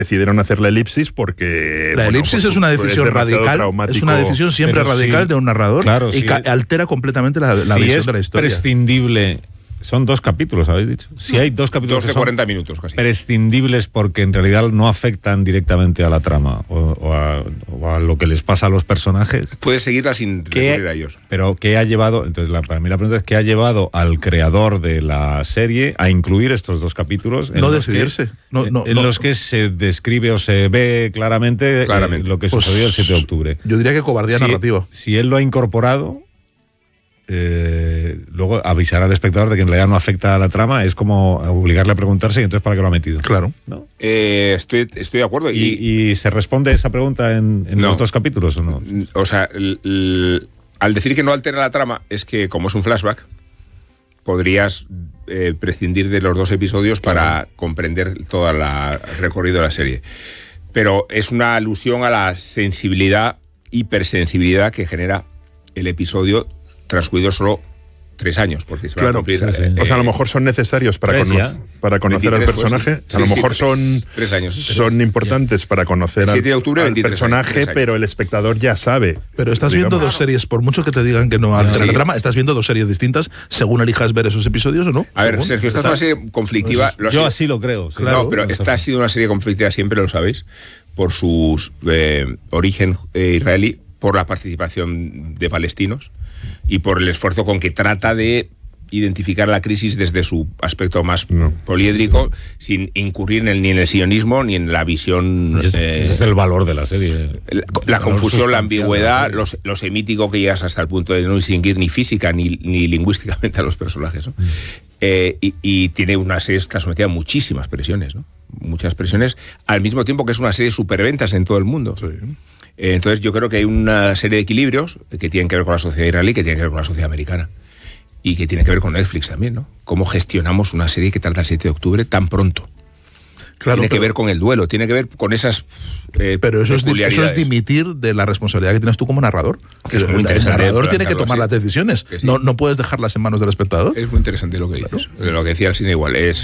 decidieron hacer la elipsis porque... La elipsis es una decisión radical, es una decisión siempre radical de un narrador, claro, y altera completamente la visión de la historia. Es prescindible... Son 2 capítulos, habéis dicho. Si hay 2 capítulos 2 de 40 minutos casi. Prescindibles porque en realidad no afectan directamente a la trama o a lo que les pasa a los personajes. Puedes seguirla sin recurrir a ellos. Pero ¿qué ha llevado? Entonces, para mí la pregunta es ¿qué ha llevado al creador de la serie a incluir estos 2 capítulos? No decidirse. En los que se describe o se ve claramente lo que sucedió el 7 de octubre. Yo diría que cobardía narrativa. Si él lo ha incorporado... luego avisar al espectador de que en realidad no afecta a la trama es como obligarle a preguntarse y entonces ¿para qué lo ha metido? Claro. ¿No? Estoy de acuerdo. ¿Y se responde esa pregunta en los 2 capítulos o no? O sea, al decir que no altera la trama es que como es un flashback podrías prescindir de los 2 episodios para comprender todo el recorrido de la serie. Pero es una alusión a la sensibilidad, hipersensibilidad que genera el episodio transcurrido solo 3 años, porque se va a cumplir. O sea, a lo mejor son necesarios para conocer al personaje. Pues, a lo mejor son 3 años. Son importantes para conocer al personaje, pero el espectador ya sabe. Pero estás viendo 2 series, por mucho que te digan que no altera la trama, estás viendo 2 series distintas según elijas ver esos episodios o no. A ver, Sergio, esta es una serie conflictiva. Yo así lo creo. Sí. Claro, pero esta ha sido una serie conflictiva, siempre lo sabéis, por su origen israelí, por la participación de palestinos y por el esfuerzo con que trata de identificar la crisis desde su aspecto más poliédrico, sin incurrir ni en el sionismo ni en la visión... Ese es el valor de la serie. La confusión, la ambigüedad, lo semítico que llegas hasta el punto de no distinguir ni física ni lingüísticamente a los personajes, ¿no? Y tiene una serie que está sometida a muchísimas presiones, ¿no? Muchas presiones, al mismo tiempo que es una serie de superventas en todo el mundo. Sí. Entonces yo creo que hay una serie de equilibrios que tienen que ver con la sociedad israelí, que tienen que ver con la sociedad americana y que tiene que ver con Netflix también, ¿no? Cómo gestionamos una serie que trata el 7 de octubre tan pronto. Claro, tiene que ver con el duelo, tiene que ver con esas pero eso es dimitir de la responsabilidad que tienes tú como narrador. Que el narrador tiene que tomar las decisiones. Sí. No puedes dejarlas en manos del espectador. Es muy interesante lo que dices. Lo que decía el cine igual. Es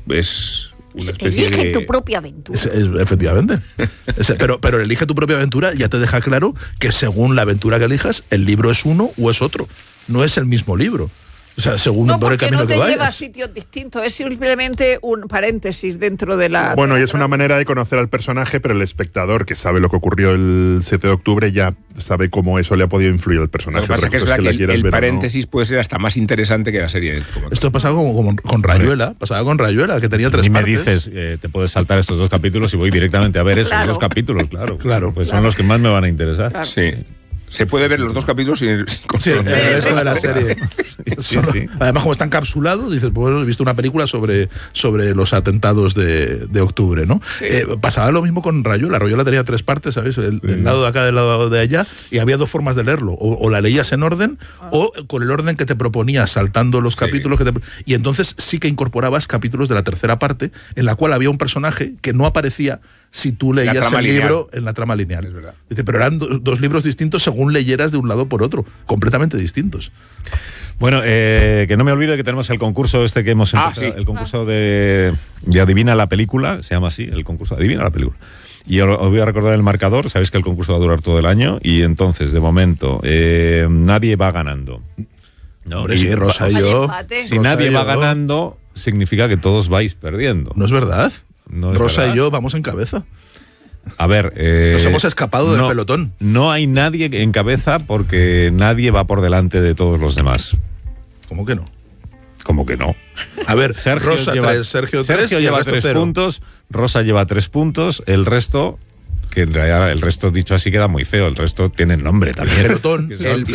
una especie elige tu propia aventura. Efectivamente. Pero elige tu propia aventura, ya te deja claro que según la aventura que elijas, el libro es uno o es otro. No es el mismo libro. O sea, según por el camino que vayas. No te lleva a sitios distintos, es simplemente un paréntesis dentro de la... Bueno, y es una manera de conocer al personaje, pero el espectador que sabe lo que ocurrió el 7 de octubre ya sabe cómo eso le ha podido influir al personaje. Lo que pasa es que es verdad que el paréntesis puede ser hasta más interesante que la serie. Esto ha pasado como con Rayuela, que tenía 3 partes. Y me dices, te puedes saltar estos 2 capítulos y voy directamente a ver esos 2 capítulos, claro. Pues son los que más me van a interesar. Claro. Sí. Se puede ver los 2 capítulos sin el resto de la serie. Sí. Además, como está encapsulado, dices, pues he visto una película sobre los atentados de octubre, ¿no? Sí. Pasaba lo mismo con Rayuela. Rayuela tenía 3 partes, ¿sabes? Del lado de acá, del lado de allá, y había 2 formas de leerlo. O la leías en orden, o con el orden que te proponías, saltando los capítulos. Y entonces sí que incorporabas capítulos de la tercera parte, en la cual había un personaje que no aparecía si tú leías el libro en la trama lineal. Es verdad. Dice, pero eran 2 libros distintos según leyeras de un lado por otro, completamente distintos. Bueno, que no me olvide que tenemos el concurso que hemos empezado, el concurso de Adivina la película, se llama así, el concurso Adivina la película. Y os voy a recordar el marcador, sabéis que el concurso va a durar todo el año, y entonces, de momento, nadie va ganando. ¿No? Hombre, sí, Rosa y yo. Si nadie va ganando, significa que todos vais perdiendo. ¿No es verdad? Rosa y yo vamos en cabeza. A ver, nos hemos escapado del pelotón. No hay nadie en cabeza porque nadie va por delante de todos los demás. ¿Cómo que no? ¿Cómo que no? A ver, Sergio Rosa lleva 3, Sergio lleva 3 puntos, Rosa lleva 3 puntos, el resto, que en realidad el resto dicho así queda muy feo, el resto tiene nombre también. El pelotón.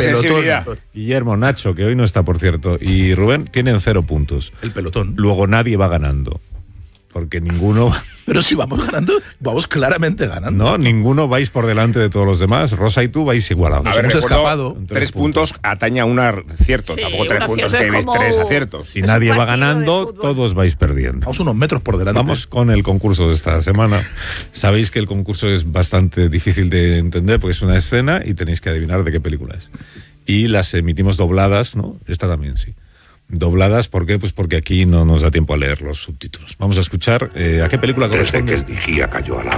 Guillermo, Nacho, que hoy no está, por cierto, y Rubén tienen 0 puntos. El pelotón. Luego nadie va ganando. Porque ninguno... Pero si vamos ganando, vamos claramente ganando. No, ninguno vais por delante de todos los demás. Rosa y tú vais igualados. Nos hemos escapado. 3 puntos atañe a un acierto. Sí, tampoco 3 puntos que ves 3 aciertos. Si nadie va ganando, todos vais perdiendo. Vamos unos metros por delante. Vamos con el concurso de esta semana. Sabéis que el concurso es bastante difícil de entender porque es una escena y tenéis que adivinar de qué película es. Y las emitimos dobladas, ¿no? Esta también, sí. Dobladas, ¿por qué? Pues porque aquí no nos da tiempo a leer los subtítulos. Vamos a escuchar a qué película corresponde. Desde que el vigía cayó al agua,